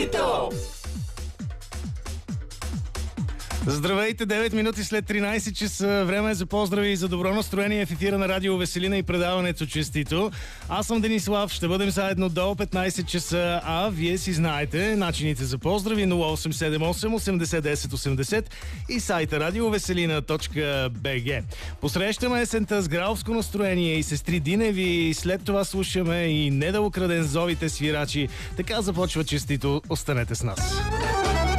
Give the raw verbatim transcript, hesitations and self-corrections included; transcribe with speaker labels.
Speaker 1: Честито!
Speaker 2: Здравейте, девет минути след тринайсет часа. Време е за поздрави и за добро настроение в ефира на Радио Веселина и предаването Честито. Аз съм Денислав, ще бъдем заедно до петнайсет часа, а вие си знаете начините за поздрави: нула осем седем осем осемдесет десет осемдесет и сайта радиовеселина точка би джи. Посрещаме есента с гралско настроение и сестри Диневи, след това слушаме и Не да украден зовите свирачи. Така започва Честито. Останете с нас.